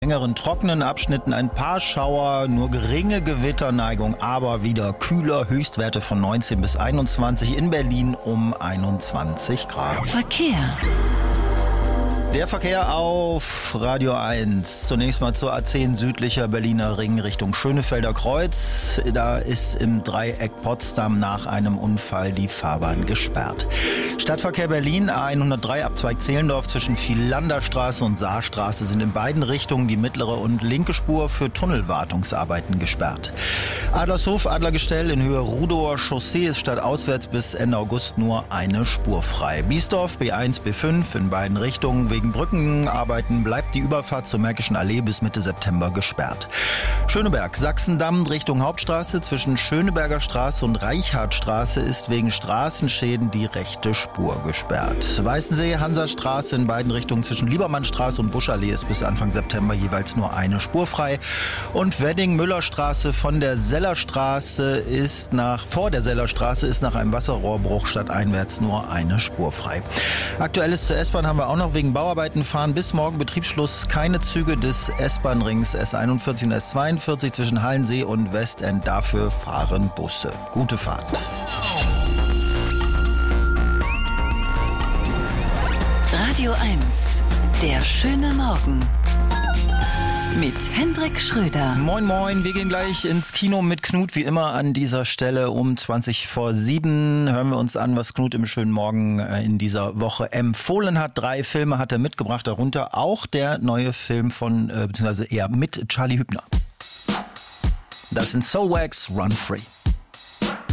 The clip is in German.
längeren trockenen Abschnitten ein paar Schauer, nur geringe Gewitterneigung, aber wieder kühler, Höchstwerte von 19 bis 21, in Berlin um 21 Grad. Verkehr. Der Verkehr auf Radio 1. Zunächst mal zur A10 südlicher Berliner Ring Richtung Schönefelder Kreuz. Da ist im Dreieck Potsdam nach einem Unfall die Fahrbahn gesperrt. Stadtverkehr Berlin, A103 Abzweig Zehlendorf zwischen Vilanderstraße und Saarstraße sind in beiden Richtungen die mittlere und linke Spur für Tunnelwartungsarbeiten gesperrt. Adlershof, Adlergestell in Höhe Rudower Chaussee ist stadtauswärts bis Ende August nur eine Spur frei. Biesdorf, B1, B5 in beiden Richtungen. Wegen Brückenarbeiten bleibt die Überfahrt zur Märkischen Allee bis Mitte September gesperrt. Schöneberg, Sachsendamm Richtung Hauptstraße zwischen Schöneberger Straße und Reichartstraße ist wegen Straßenschäden die rechte Spur gesperrt. Weißensee, Hansastraße in beiden Richtungen zwischen Liebermannstraße und Buschallee ist bis Anfang September jeweils nur eine Spur frei. Und Wedding-Müllerstraße von der Sellerstraße ist vor der Sellerstraße ist nach einem Wasserrohrbruch stadteinwärts nur eine Spur frei. Aktuelles zur S-Bahn haben wir auch noch. Wegen Bauarbeiten fahren bis morgen Betriebsschluss keine Züge des S-Bahn-Rings S41 und S42 zwischen Hallensee und Westend. Dafür fahren Busse. Gute Fahrt. Radio 1, der schöne Morgen. Mit Hendrik Schröder. Moin moin, wir gehen gleich ins Kino mit Knut, wie immer an dieser Stelle um 20:07. Hören wir uns an, was Knut im schönen Morgen in dieser Woche empfohlen hat. 3 Filme hat er mitgebracht, darunter auch der neue Film beziehungsweise eher mit Charlie Hübner. Das sind So Wax, Run Free.